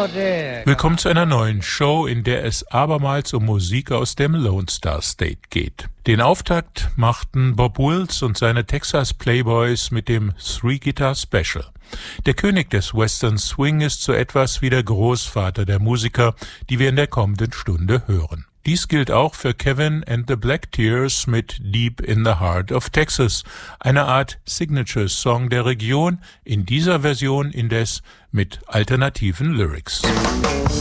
Willkommen zu einer neuen Show, in der es abermals um Musik aus dem Lone Star State geht. Den Auftakt machten Bob Wills und seine Texas Playboys mit dem Three Guitar Special. Der König des Western Swing ist so etwas wie der Großvater der Musiker, die wir in der kommenden Stunde hören. Dies gilt auch für Kevin and the Black Tears mit Deep in the Heart of Texas, eine Art Signature-Song der Region, in dieser Version indes mit alternativen Lyrics.